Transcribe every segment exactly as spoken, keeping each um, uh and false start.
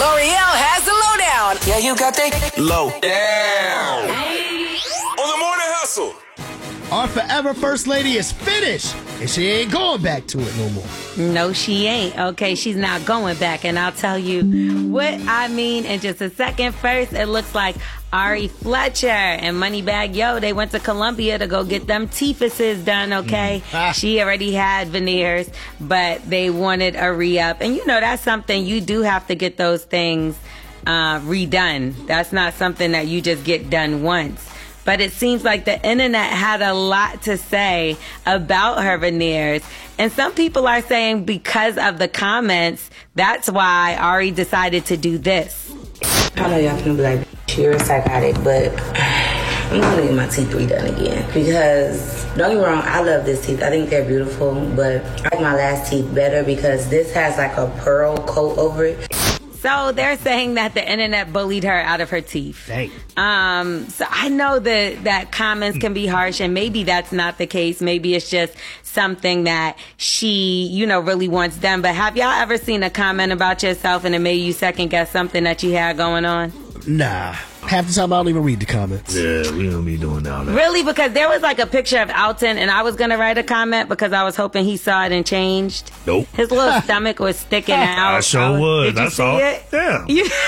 L'Oreal has the lowdown. Yeah, you got that low down. On the Morning Hustle. Our forever first lady is finished, and she ain't going back to it no more. No, she ain't. Okay, she's not going back, and I'll tell you what I mean in just a second. First, it looks like Ari Fletcher and Moneybagg Yo, they went to Columbia to go get them teethuses done, okay? Mm. Ah. She already had veneers, but they wanted a re-up. And you know, that's something you do have to get those things uh, redone. That's not something that you just get done once. But it seems like the internet had a lot to say about her veneers. And some people are saying because of the comments, that's why Ari decided to do this. I know y'all finna be like, you're psychotic, but I'm gonna get my teeth redone again. Because, don't get me wrong, I love this teeth. I think they're beautiful, but I like my last teeth better because this has like a pearl coat over it. So they're saying that the internet bullied her out of her teeth. Dang. Um, so I know that, that comments can be harsh, and maybe that's not the case. Maybe it's just something that she, you know, really wants done. But have y'all ever seen a comment about yourself and it made you second guess something that you had going on? Nah. Half the time I don't even read the comments. Yeah, we don't be doing all that. Really? Because there was like a picture of Alton, and I was going to write a comment because I was hoping he saw it and changed. Nope. His little stomach was sticking out. I sure was. Did you I see saw it? Yeah.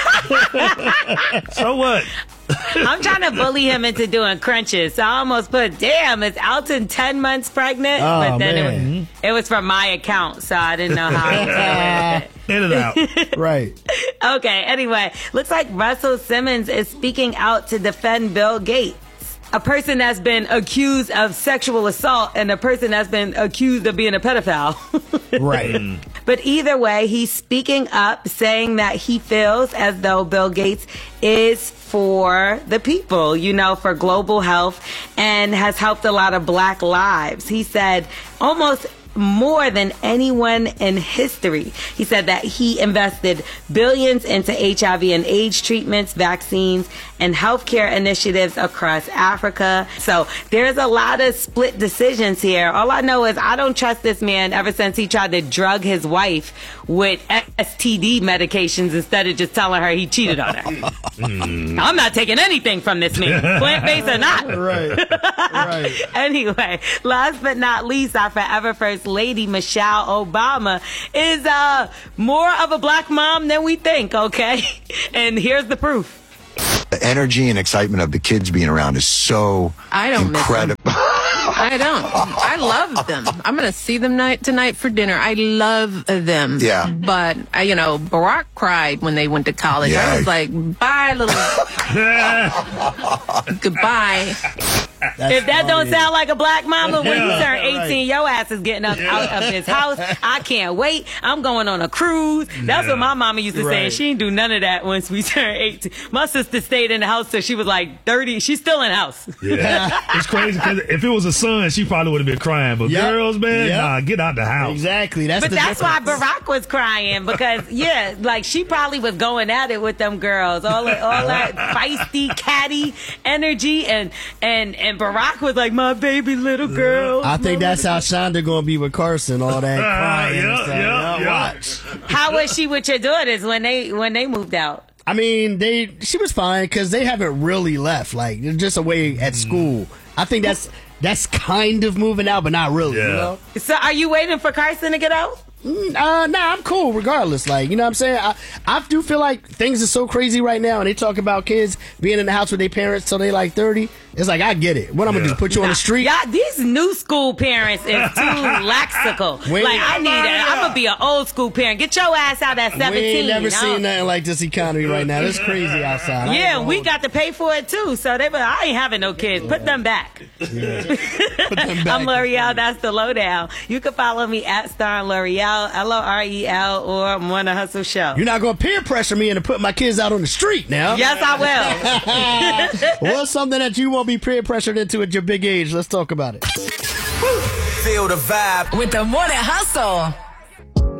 You- So what? I'm trying to bully him into doing crunches. So I almost put, damn, is Alton ten months pregnant? Oh, but then man. it was, it was from my account, so I didn't know how to do it. In and out. Right. Okay, anyway, looks like Russell Simmons is speaking out to defend Bill Gates. A person that's been accused of sexual assault and a person that's been accused of being a pedophile. Right. But either way, he's speaking up, saying that he feels as though Bill Gates is for the people, you know, for global health, and has helped a lot of black lives. He said almost more than anyone in history. He said that he invested billions into H I V and AIDS treatments, vaccines, and healthcare initiatives across Africa. So there's a lot of split decisions here. All I know is I don't trust this man ever since he tried to drug his wife with S T D medications instead of just telling her he cheated on her. mm. I'm not taking anything from this man, plant-based or not. Right. Right. Anyway, last but not least, our forever first lady, Michelle Obama, is uh, more of a black mom than we think, okay? And here's the proof. The energy and excitement of the kids being around is so I don't incredible. Miss them. I don't. I love them. I'm going to see them night tonight for dinner. I love them. Yeah. But, uh, you know, Barack cried when they went to college. Yeah. I was like, bye, little... Goodbye. That's if that funny. don't sound like a black mama, when you Yeah, turn eighteen, right. your ass is getting up out of this house. I can't wait. I'm going on a cruise. That's Yeah. what my mama used to say. Right. And she didn't do none of that once we turned eighteen. My sister stayed in the house till she was like thirty. She's still in the house. Yeah. It's crazy because if it was a son, she probably would have been crying. But Yep. girls, man, Yep. nah, get out the house. Exactly. That's But the that's why difference. Barack was crying because, yeah, like she probably was going at it with them girls, all that, all that feisty, catty energy, and and and Barack was like, my baby little girl. I think that's how Shonda gonna be with Carson. All that crying. yeah, and stuff. yeah, Yeah, yeah. Watch. How was she with your daughters when they when they moved out? I mean, they she was fine because they haven't really left. Like they're just away at school. I think that's that's kind of moving out, but not really. Yeah. You know? So are you waiting for Carson to get out? Mm, Uh, nah, I'm cool regardless. Like, you know what I'm saying? I, I do feel like things are so crazy right now, and they talk about kids being in the house with their parents till they like thirty. It's like, I get it. What I'm gonna Yeah. do, put you on the street? Yeah, these new school parents is too laxical. We- Like I need it. I'm gonna be an old school parent. Get your ass out at We seventeen. ain't never I don't- seen nothing like this economy right now. It's crazy outside. I ain't Yeah, gonna we hold got to pay for it too. So they, were, I ain't having no kids. Put them back. you. Put them back. I'm L'Oreal. That's the lowdown. You can follow me at Star L'Oreal, L O R E L, or Morning Hustle Show. You're not gonna peer pressure me into putting my kids out on the street now. Yes, I will. What's something that you won't be peer pressured into at your big age? Let's talk about it. Feel the vibe with the Morning Hustle.